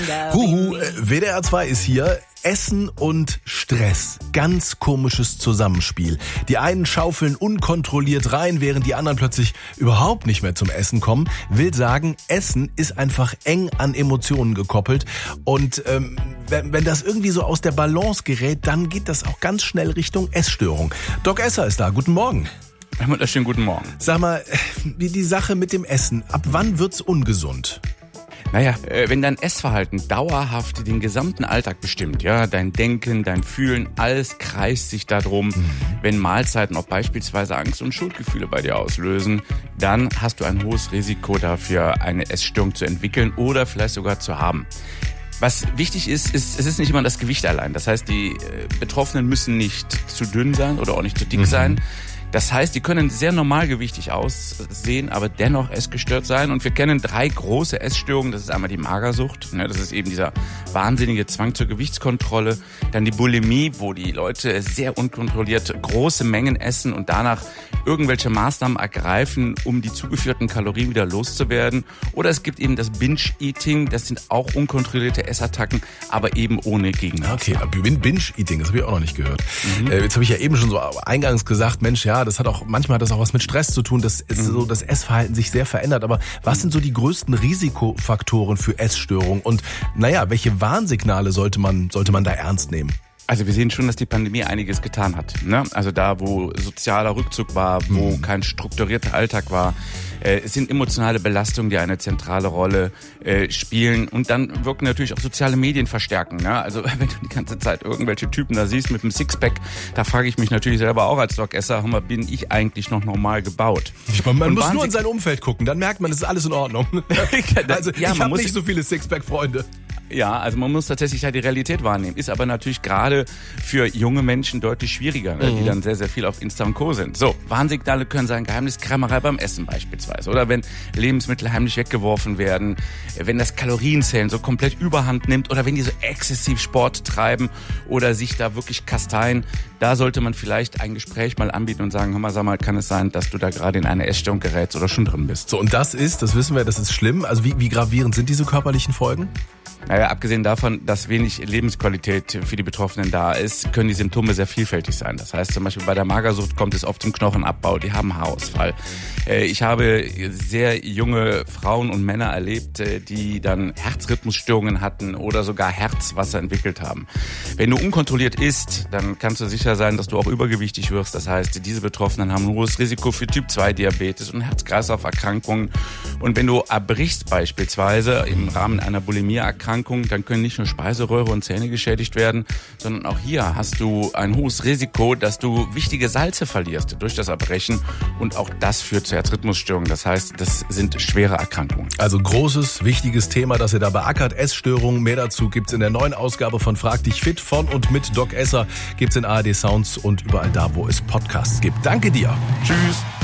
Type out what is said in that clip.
WDR 2 ist hier. Essen und Stress. Ganz komisches Zusammenspiel. Die einen schaufeln unkontrolliert rein, während die anderen plötzlich überhaupt nicht mehr zum Essen kommen. Will sagen, Essen ist einfach eng an Emotionen gekoppelt. Und wenn das irgendwie so aus der Balance gerät, dann geht das auch ganz schnell Richtung Essstörung. Doc Esser ist da. Guten Morgen. Einen wunderschönen guten Morgen. Sag mal, wie die Sache mit dem Essen. Ab wann wird's ungesund? Naja, wenn dein Essverhalten dauerhaft den gesamten Alltag bestimmt, ja, dein Denken, dein Fühlen, alles kreist sich darum, wenn Mahlzeiten auch beispielsweise Angst und Schuldgefühle bei dir auslösen, dann hast du ein hohes Risiko dafür, eine Essstörung zu entwickeln oder vielleicht sogar zu haben. Was wichtig ist, es ist nicht immer das Gewicht allein. Das heißt, die Betroffenen müssen nicht zu dünn sein oder auch nicht zu dick sein. Das heißt, die können sehr normalgewichtig aussehen, aber dennoch essgestört sein. Und wir kennen 3 große Essstörungen. Das ist einmal die Magersucht. Das ist eben dieser wahnsinnige Zwang zur Gewichtskontrolle. Dann die Bulimie, wo die Leute sehr unkontrolliert große Mengen essen und danach irgendwelche Maßnahmen ergreifen, um die zugeführten Kalorien wieder loszuwerden. Oder es gibt eben das Binge-Eating. Das sind auch unkontrollierte Essattacken, aber eben ohne Gegenmaß. Okay, Binge-Eating, das habe ich auch noch nicht gehört. Jetzt habe ich ja eben schon so eingangs gesagt, Mensch, ja, manchmal hat das auch was mit Stress zu tun, dass so das Essverhalten sich sehr verändert. Aber was sind so die größten Risikofaktoren für Essstörungen? Und welche Warnsignale sollte man da ernst nehmen? Also wir sehen schon, dass die Pandemie einiges getan hat. Ne? Also da, wo sozialer Rückzug war, wo kein strukturierter Alltag war, es sind emotionale Belastungen, die eine zentrale Rolle spielen. Und dann wirken natürlich auch soziale Medien verstärken. Ne? Also wenn du die ganze Zeit irgendwelche Typen da siehst mit einem Sixpack, da frage ich mich natürlich selber auch als Doc-Esser, bin ich eigentlich noch normal gebaut? Man muss nur in sein Umfeld gucken, dann merkt man, es ist alles in Ordnung. Also ich habe nicht so viele Sixpack-Freunde. Ja, also man muss tatsächlich die Realität wahrnehmen. Ist aber natürlich gerade für junge Menschen deutlich schwieriger, die dann sehr, sehr viel auf Insta und Co. sind. So, Warnsignale können sein Geheimniskrämerei beim Essen beispielsweise. Oder wenn Lebensmittel heimlich weggeworfen werden, wenn das Kalorienzählen so komplett überhand nimmt oder wenn die so exzessiv Sport treiben oder sich da wirklich kasteien. Da sollte man vielleicht ein Gespräch mal anbieten und sagen, sag mal, kann es sein, dass du da gerade in eine Essstörung gerätst oder schon drin bist. So, und das wissen wir, das ist schlimm. Also wie gravierend sind diese körperlichen Folgen? Naja, abgesehen davon, dass wenig Lebensqualität für die Betroffenen da ist, können die Symptome sehr vielfältig sein. Das heißt zum Beispiel bei der Magersucht kommt es oft zum Knochenabbau, die haben Haarausfall. Ich habe sehr junge Frauen und Männer erlebt, die dann Herzrhythmusstörungen hatten oder sogar Herzwasser entwickelt haben. Wenn du unkontrolliert isst, dann kannst du sicher sein, dass du auch übergewichtig wirst. Das heißt, diese Betroffenen haben ein hohes Risiko für Typ-2-Diabetes und Herz-Kreislauf-Erkrankungen. Und wenn du erbrichst beispielsweise im Rahmen einer Bulimie-Erkrankung, dann können nicht nur Speiseröhre und Zähne geschädigt werden, sondern auch hier hast du ein hohes Risiko, dass du wichtige Salze verlierst durch das Erbrechen und auch das führt zu Herzrhythmusstörungen. Das heißt, das sind schwere Erkrankungen. Also großes, wichtiges Thema, das ihr da beackert, Essstörungen. Mehr dazu gibt's in der neuen Ausgabe von Frag dich fit von und mit Doc Esser. Gibt's in ARD Sounds und überall da, wo es Podcasts gibt. Danke dir. Tschüss.